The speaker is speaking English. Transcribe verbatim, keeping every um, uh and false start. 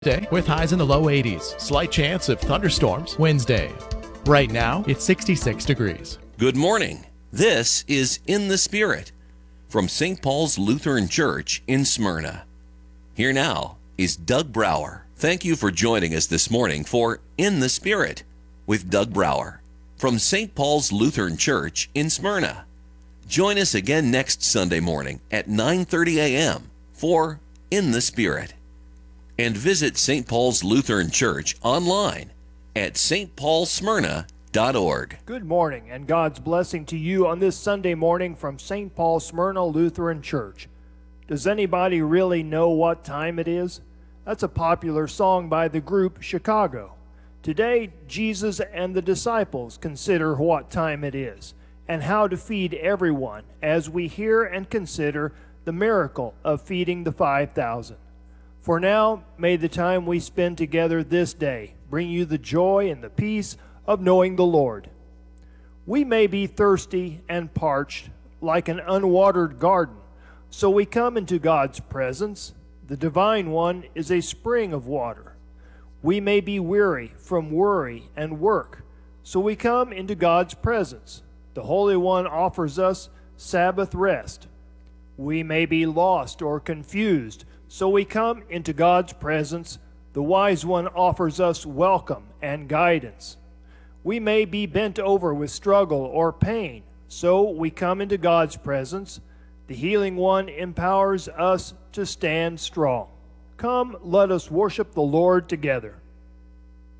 Day with highs in the low eighties. Slight chance of thunderstorms Wednesday. Right now, it's sixty-six degrees. Good morning. This is In the Spirit from Saint Paul's Lutheran Church in Smyrna. Here now is Doug Brower. Thank you for joining us this morning for In the Spirit with Doug Brower from Saint Paul's Lutheran Church in Smyrna. Join us again next Sunday morning at nine thirty a.m. for In the Spirit. And visit Saint Paul's Lutheran Church online at s t paul smyrna dot org. Good morning, and God's blessing to you on this Sunday morning from Saint Paul Smyrna Lutheran Church. Does anybody really know what time it is? That's a popular song by the group Chicago. Today, Jesus and the disciples consider what time it is and how to feed everyone as we hear and consider the miracle of feeding the five thousand. For now, may the time we spend together this day bring you the joy and the peace of knowing the Lord. We may be thirsty and parched like an unwatered garden, so we come into God's presence. The Divine One is a spring of water. We may be weary from worry and work, so we come into God's presence. The Holy One offers us Sabbath rest. We may be lost or confused, so we come into God's presence. The Wise One offers us welcome and guidance. We may be bent over with struggle or pain, so we come into God's presence. The Healing One empowers us to stand strong. Come, let us worship the Lord together.